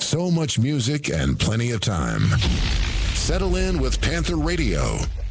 So much music and plenty of time. Settle in with Panther Radio.